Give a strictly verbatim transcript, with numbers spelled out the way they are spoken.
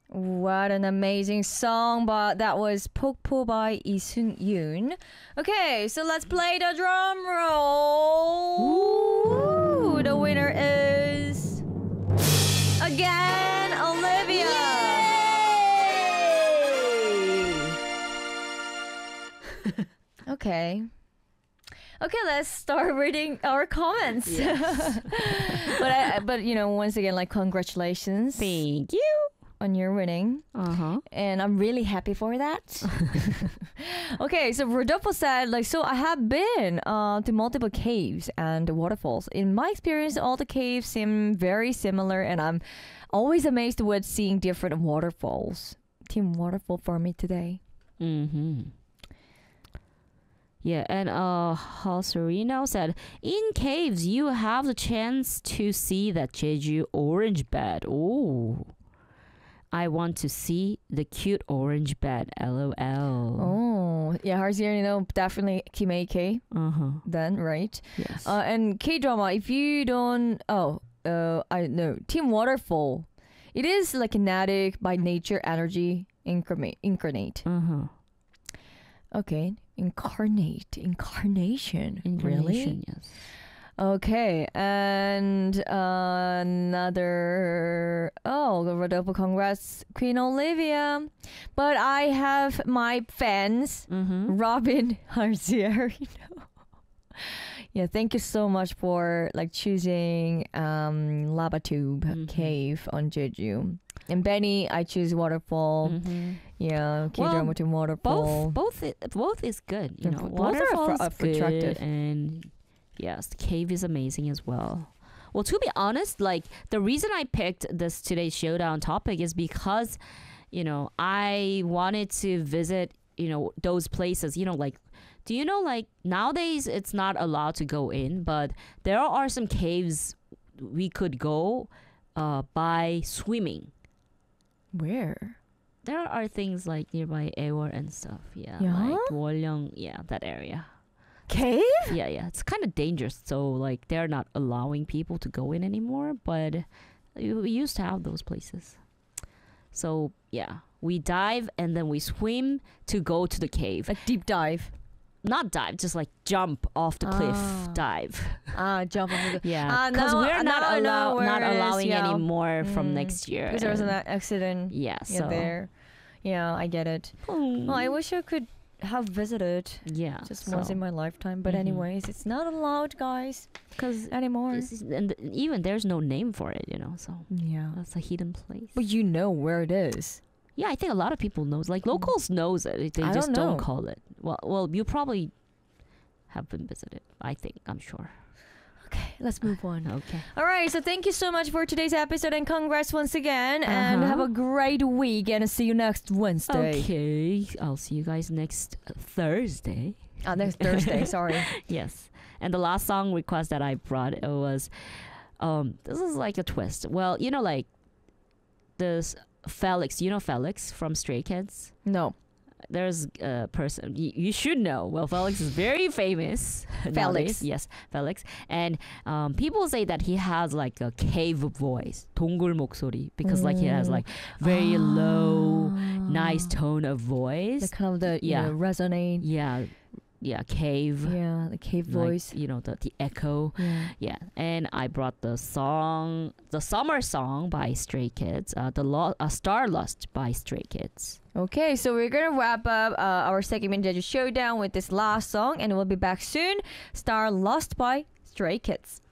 What an amazing song, but that was Pokpo by Lee Sun-yoon. Okay, so let's play the drum roll. Ooh, the winner is again Olivia. Okay. Okay, let's start reading our comments. Yes. but I, but you know, once again, like congratulations. Thank you. On your winning. Uh-huh. And I'm really happy for that. Okay, so Rodolfo said, like, so I have been uh, to multiple caves and waterfalls. In my experience, all the caves seem very similar, and I'm always amazed with seeing different waterfalls. Team Waterfall for me today. Mm-hmm. Yeah, and uh, Sereno said, in caves, you have the chance to see that Jeju orange bed. Oh. I want to see the cute orange bed. LOL. Oh, yeah, Harsir, you know, definitely Kimei Uh-huh. then, right? Yes. Uh, and K-drama, if you don't... Oh, uh, I know. Team Waterfall. It is like kinetic by nature energy incarnate. incarnate. Uh-huh. Okay. Incarnate. Incarnation. Incarnation, Really? yes. Okay, and uh, another. Oh, Rodolfo, congrats, Queen Olivia. But I have my fans, Mm-hmm. Robin Harzier. You know. Yeah, thank you so much for like choosing um, Lava Tube Mm-hmm. Cave on Jeju. And Benny, I choose Waterfall. Mm-hmm. Yeah, Well, K-drama to Waterfall. Both, both, i- both is good. You Yeah, know, both are waterfall fr- uh, is good, attractive. and yes, the cave is amazing as well. Well, to be honest, like the reason I picked this today's showdown topic is because, you know, I wanted to visit, you know, those places. You know, like, do you know, like nowadays it's not allowed to go in, but there are some caves we could go uh, by swimming. Where? There are things like nearby Ewol and stuff. Yeah, Yeah? like Wolong, yeah, that area. Cave? Yeah, yeah, it's kind of dangerous. So like they're not allowing people to go in anymore. But we we used to have those places. So yeah, we dive and then we swim to go to the cave. A deep dive. Not dive, just like jump off the cliff, Ah. dive. Ah, jump off the Yeah, Ah, because now- we're not now I know allow- where not it is, allowing yeah. anymore from Mm, next year. Because there was an and- accident. yeah, Yeah, so there. Yeah, I get it. Hmm. Well, I wish I could have visited yeah, just so, once in my lifetime. But Mhm. anyways, it's not allowed, guys, because anymore. and th- even there's no name for it, you know. So Yeah. that's a hidden place. But you know where it is. Yeah, I think a lot of people knows. Like locals knows it. They I just don't don't, know. call it. Well, well, you probably have been visited. I think. I'm sure. Okay, let's move on. Okay. All right, so thank you so much for today's episode and congrats once again. And Uh-huh. have a great week and see you next Wednesday. Okay. I'll see you guys next Thursday. Ah, next Thursday, sorry. Yes. And the last song request that I brought it was, um, this is like a twist. Well, you know, like this Felix. You know Felix from Stray Kids. No. There's a person you, you should know. Well, Felix is very famous. nowadays. Yes, Felix. And um, people say that he has like a cave voice, 동굴 목소리, because like he has like very low, nice tone of voice. The kind of the you Yeah. know, resonate. Yeah, yeah, cave. Yeah, the cave like, voice. you know, the, the echo. Yeah. Yeah, and I brought the song, the summer song by Stray Kids, uh, the lo- uh, Starlust by Stray Kids. Okay, so we're gonna wrap up uh, our segment Jeju Showdown with this last song, and we'll be back soon. Star Lost by Stray Kids.